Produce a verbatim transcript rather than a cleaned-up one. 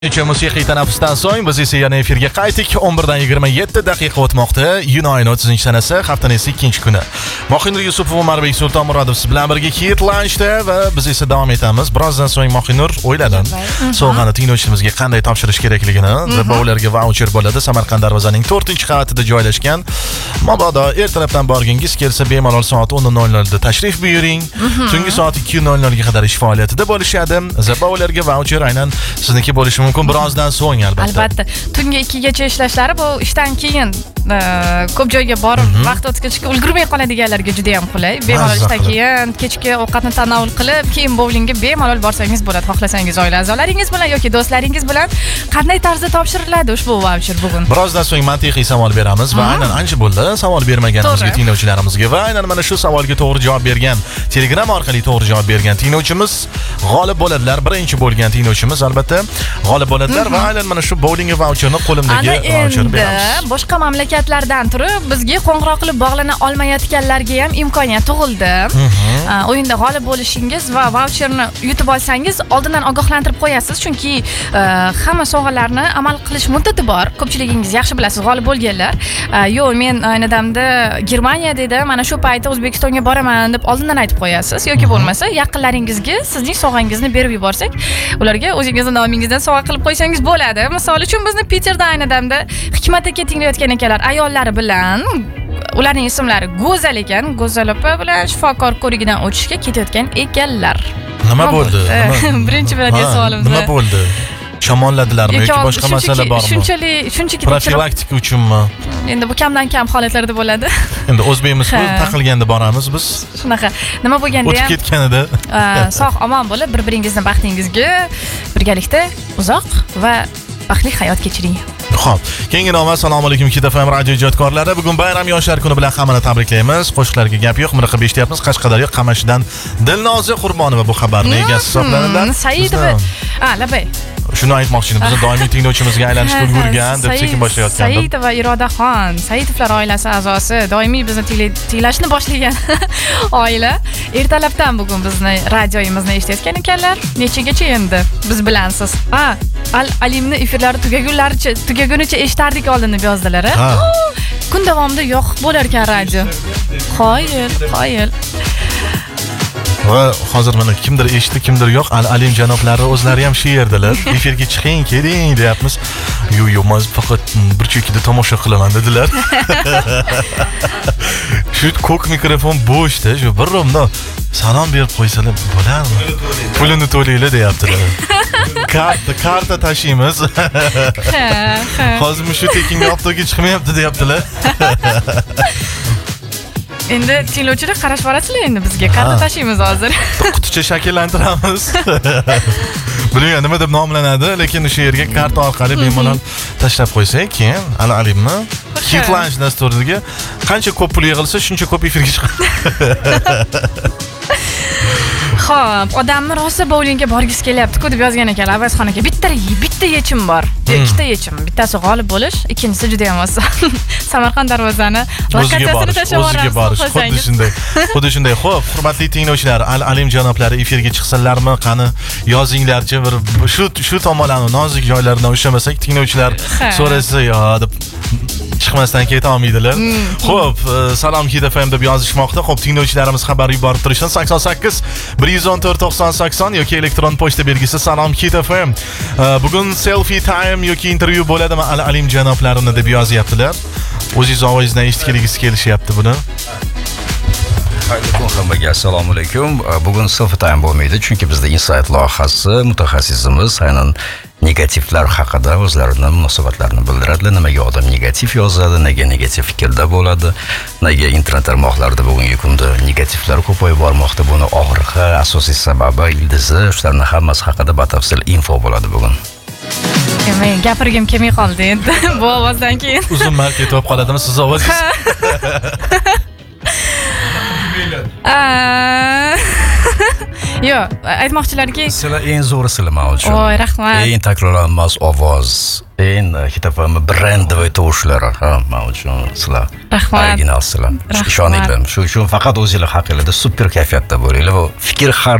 Necha musiqiy tanaffusdan so'ng biz esa yana efirga qaytdik. o'n birdan yigirma yetti daqiqa o'tmoqda. Iyun oyining o'ttizinchi sanasi, haftaning ikkinchi kuni. Mohinur Yusupov va Marbek Sultonmurodov siz bilan birga Hit Lunchda va biz esa davom etamiz. Birozdan so'ng Mohinur o'yladim. Sovg'ani tinglovchimizga qanday topshirish kerakligini, zabolarga voucher bo'ladi. Samarqand darvozaning to'rtinchi qavatida joylashgan. Mabodo ertalabdan borgingiz kelsa bemalol soat o'n nol nolda tashrif buyuring. Tungi soat ikki nol nolga qadar ish faoliyatida bo'lishadi. Zabolarga voucher aynan sizniki bo'lishi mumkin birozdan so'ng albatta. Albatta. Tungi ikkigacha ishlashlari bu ishdan keyin ko'p joyga borib vaqt o'tkazishga ulgurmay qoladiganlarga juda ham qulay. Bemalol ishdan keyin kechki ovqatni tanovul qilib, keyin bowlingga bemalol borsangiz bo'ladi. Xohlasangiz oila a'zolaringiz bilan yoki do'stlaringiz bilan qanday tarzda topshiriladi ushbu voucher bugun? Birozdan so'ng mantiqiy savol beramiz va aynan ancha bo'ldi savol bermaganimizga tinglovchilarimizga va aynan mana shu savolga to'g'ri javob bergan, Telegram orqali to'g'ri javob bergan tinglovchimiz g'olib bo'ladilar. Birinchi bo'lgan tinglovchimiz albatta g'olib bo'ladilar va aynan mana shu bowling voucherni qo'limdagi voucher beramiz. Boshqa mamlakatlardan turib bizga qo'ng'iroq qilib bog'lana olmayotganlarga ham imkoniyat tug'ildi. O'yinda g'olib bo'lishingiz va voucherni yutib olsangiz oldindan ogohlantirib qo'yasiz, chunki hamma sovg'alarni amal qilish muddati bor. Ko'pchiligingiz yaxshi bilasiz, g'olib bo'lganlar. Yo'q, men ayni damda Germaniya dedi, mana shu paytda O'zbekistonga boraman deb oldindan aytib qo'yasiz yoki bo'lmasa yaqinlaringizga sizning sovg'angizni berib yuborsak, ularga o'zingizning nomingizdan sovg'a qilib qo'ysangiz bo'ladi. Misol uchun bizni Peterda ayni damda Hikmat aka tinglayotgan ekanlar, ayollari bilan. Ularning ismlari Go'zal ekan. Go'zal opa bilan shifokor ko'rigidan o'tishga ketayotgan ekanlar. Nima bo'ldi? Birinchi bo'ladigan savolimiz. Nima bo'ldi? Shamolladilarmi yoki boshqa masala bormi? Shunchalik, shunchaki profilaktika uchunmi? Endi bu kamdan kam holatlarda bo'ladi. Endi o'zbekmiz-ku, taqilganda boramiz biz. Shunaqa. Nima bo'lganda ham o'tib ketganida sog' omon bo'lib, bir-biringizning baxtingizga birgalikda uzoq va baxtli hayot kechiring. Xo'p, keyingi noma assalomu alaykum Hit F M radio ijodkorlari. Bugun bayram yoshlar kuni bilan hammani tabriklaymiz. Qo'shiqlarga gap yo'q, buni qilib eshityapmiz. Qashqadaryo Qamashidan Dilnoza Qurbonova bu xabarni egasi hisoblanadilar. Saidova. Ha, labay. Shuni aytmoqchi edim. Bizni doimiy tinglovchimizga aylanishga ulgurgan deb sekin boshlayotgandim. Saidova Irodaxon, Saidovlar oilasi a'zosi, doimiy bizni tinglashni boshlagan oila. Ertalabdan bugun bizni radioyimizni eshitayotgan ekanlar. Nechagacha endi biz bilansiz. Ha, Al Alimni efirlari tugagunlaricha, tugagunicha eshitardik oldin deb yozdilar. Kun davomida yo'q bo'lar ekan radio. Qoyil, qoyil. Va hozir mana kimdir eshitdi, kimdir yo'q. Al Alim janoblari o'zlari ham shu yerdalar. Efirga chiqing, keling deyapmiz. Yo'q, yo'q, men faqat bir chekida tomosha qilaman dedilar. Shu ko'k mikrofon bo'shda, shu bir romda salom berib qo'ysalar bo'ladimi? Pulini to'laylar deyaptilar. Karta, karta tashiymiz. Hozir shu tekinga avtoga chiqmayapti deyaptilar. Endi tinglovchilar qarash borasizlar endi bizga karta tashiymiz hozir. Quticha shakllantiramiz. Bilmayman nima deb nomlanadi, lekin o'sha yerga karta orqali bemalol tashlab qo'ysak, keyin Al Alimni Hit Lunch dasturiga qancha ko'p pul yig'ilsa, shuncha ko'p efirga chiqadi. Xo'p, odamni rosa bowlingga borgisi kelyapti-ku deb yozgan ekanlar Avazxon aka. Bitta bitta yechim bor. Ikkita yechim. Bittasi g'olib bo'lish, ikkinchisi juda ham oson. Samarqand darvozani lokatsiyasini tashlab o'ziga borish. Xuddi shunday. Xuddi shunday. Xo'p, hurmatli tinglovchilar, Al Alim janoblari efirga chiqsalarmi, qani yozinglarchi bir shu shu tomonlarni nozik joylaridan ushlamasak, tinglovchilar so'rasa yo deb chiqmasdan keta olmaydilar. Xo'p, salom Hit F M deb yozishmoqda. Xo'p, tinglovchilarimiz xabar yuborib turishdan sakson sakkiz bir yuz o'n to'rt to'qson sakson yoki elektron pochta belgisi salom Hit F M. Bugun selfie time yoki intervyu bo'ladimi Al Alim janoblarini deb yozyaptilar. O'zingiz ovozdan eshitganingiz kelishyapti buni. Xayrli hammaga assalomu alaykum. Bugun selfie time bo'lmaydi, chunki bizda Insight loyihasi mutaxassisimiz aynan negativlar haqida o'zlarining munosabatlarini bildiradilar. Nimaga odam negativ yozadi, nega negativ fikrda bo'ladi, nega internet tarmoqlarida bugungi kunda negativlar ko'payib bormoqda. Buni og'rig'i, asosiy sababi, ildizi, shularning hammasi haqida batafsil info bo'ladi bugun. Men gapirgim kelmay qoldi endi bu ovozdan keyin. Uzun mark etib qoladimi siz ovozingiz? Yo'q, aytmoqchilarki, sizlar eng zo'risizlar men uchun. Voy, rahmat. Eng takrorlanmas ovoz, eng Hit F M brendovый tovushlar, ha, men uchun sizlar. Rahmat. Originalsizlar. Ishoninglar. Shu uchun faqat o'zingizlar haqingizda super kayfiyatda bo'linglar va fikr har